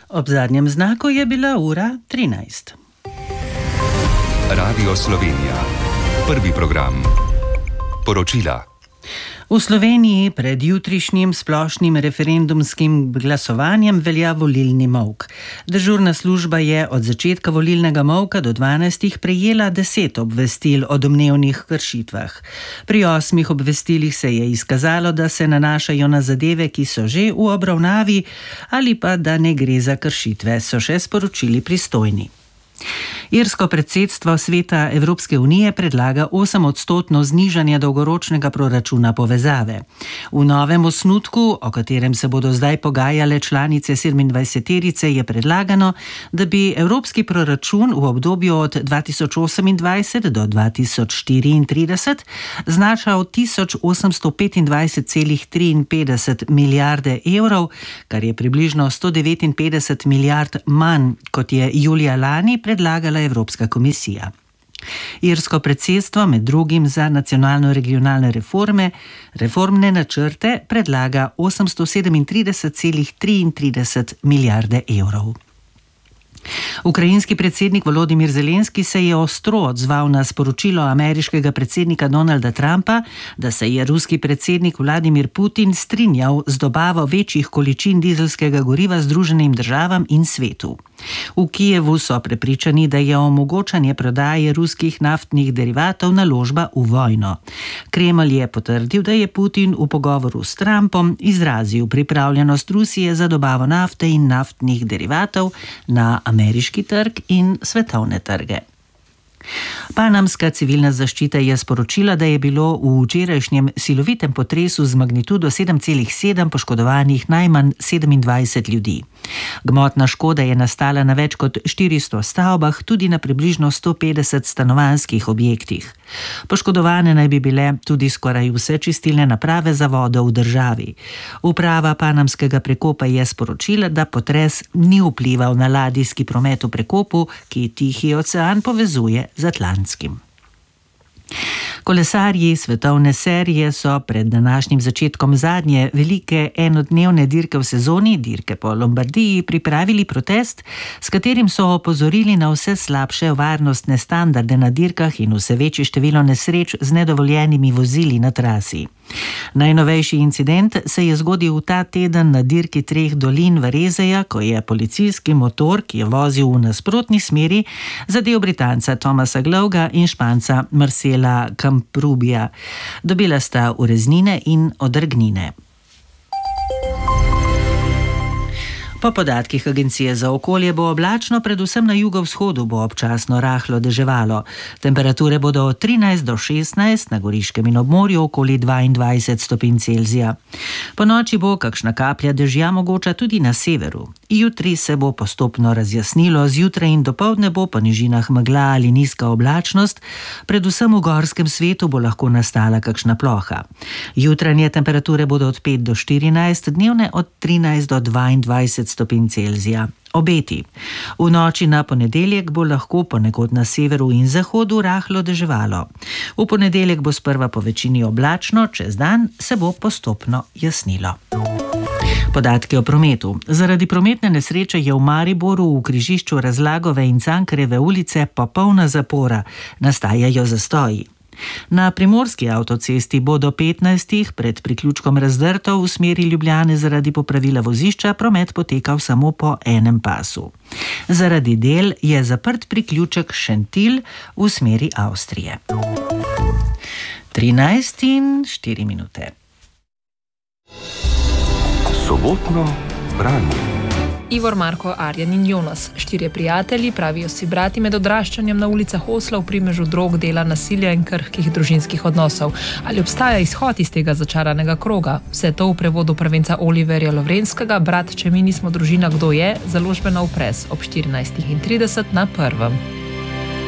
Ob zadnjem znaku je bila ura 13. Radio Slovenija. Prvi program. Poročila. V Sloveniji pred jutrišnjim splošnim referendumskim glasovanjem velja volilni molk. Dežurna služba je od začetka volilnega molka do 12 prejela 10 obvestil o domnevnih kršitvah. Pri 8 obvestilih se je izkazalo, da se nanašajo na zadeve, ki so že v obravnavi, ali pa da ne gre za kršitve, so še sporočili pristojni. Irsko predsedstvo Sveta Evropske unije predlaga 8% znižanje dolgoročnega proračuna povezave. V novem osnutku, o katerem se bodo zdaj pogajale članice 27-terice, je predlagano, da bi evropski proračun v obdobju od 2028 do 2034 znašal 1825,53 milijarde evrov, kar je približno 159 milijard manj, kot je julija lani predlagala Evropska komisija. Irsko predsedstvo med drugim za nacionalno-regionalne reformne načrte predlaga 837,33 milijarde evrov. Ukrajinski predsednik Volodimir Zelenski se je ostro odzval na sporočilo ameriškega predsednika Donalda Trumpa, da se je ruski predsednik Vladimir Putin strinjal z dobavo večjih količin dizelskega goriva Združenim državam in svetu. V Kijevu so prepričani, da je omogočanje prodaje ruskih naftnih derivatov naložba v vojno. Kremelj je potrdil, da je Putin v pogovoru s Trumpom izrazil pripravljenost Rusije za dobavo nafte in naftnih derivatov na ameriški trg in svetovne trge. Panamska civilna zaščita je sporočila, da je bilo v včerajšnjem silovitem potresu z magnitudo 7,7 poškodovanih najmanj 27 ljudi. Gmotna škoda je nastala na več kot 400 stavbah, tudi na približno 150 stanovanjskih objektih. Poškodovane naj bi bile tudi skoraj vse čistilne naprave za vodo v državi. Uprava Panamskega prekopa je sporočila, da potres ni vplival na ladijski promet v prekopu, ki Tihi ocean povezuje z Atlantskim. Kolesarji svetovne serije so pred današnjim začetkom zadnje velike enodnevne dirke v sezoni, dirke po Lombardiji, pripravili protest, s katerim so opozorili na vse slabše varnostne standarde na dirkah in vse večje število nesreč z nedovoljenimi vozili na trasi. Najnovejši incident se je zgodil ta teden na dirki Treh dolin Varezeja, ko je policijski motor, ki je vozil v nasprotni smeri, zadel Britanca Thomasa Glowga in Španca Marcela Camprubija. Dobila sta ureznine in odrgnine. Po podatkih Agencije za okolje bo oblačno, predvsem na jugovzhodu bo občasno rahlo deževalo. Temperature bodo od 13 do 16, na Goriškem in ob morju okoli 22 stopinj Celzija. Po noči bo kakšna kaplja dežja mogoča tudi na severu. Jutri se bo postopno razjasnilo, zjutraj in dopoldne bo po nižinah megla ali nizka oblačnost, predvsem v gorskem svetu bo lahko nastala kakšna ploha. Jutranje temperature bodo od 5 do 14, dnevne od 13 do 22 stopinj Celzija. Obeti. V noči na ponedeljek bo lahko ponekod na severu in zahodu rahlo deževalo. V ponedeljek bo sprva po večini oblačno, čez dan se bo postopno jasnilo. Podatki o prometu. Zaradi prometne nesreče je v Mariboru v križišču Razlagove in Cankarjeve ulice popolna zapora, nastajajo zastoji. Na primorski avtocesti bo do 15 pred priključkom Razdrtov v smeri Ljubljane zaradi popravila vozišča promet potekal samo po enem pasu. Zaradi del je zaprt priključek Šentilj v smeri Avstrije. 13:04. Sobotno branje. Ivor, Marko, Arjan in Jonas, 4 prijatelji, pravijo si brati med odraščanjem na ulicah Osla v primežu drog, dela, nasilja in krhkih družinskih odnosov. Ali obstaja izhod iz tega začaranega kroga? Vse to v prevodu prvenca Oliverja Lovrenskega, Brat, če mi nismo družina, kdo je? Založbena Upres ob 14:30 na Prvem.